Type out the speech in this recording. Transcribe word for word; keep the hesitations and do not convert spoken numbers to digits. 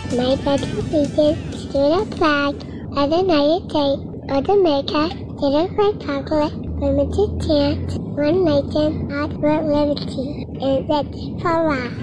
My pledge of allegiance to the flag of the United States of America, to the republic for which it stands, one nation, under liberty, and justice for all.